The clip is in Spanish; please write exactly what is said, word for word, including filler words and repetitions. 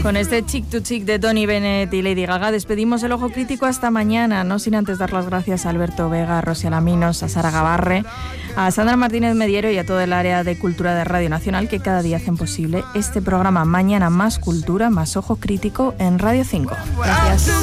Con este Chick to Chick de Tony Bennett y Lady Gaga despedimos el Ojo Crítico hasta mañana, no sin antes dar las gracias a Alberto Vega, a Rosy Alaminos, a Sara Gavarre, a Sandra Martínez Mediero y a todo el área de cultura de Radio Nacional que cada día hacen posible este programa. Mañana más cultura, más Ojo Crítico en Radio cinco. Gracias.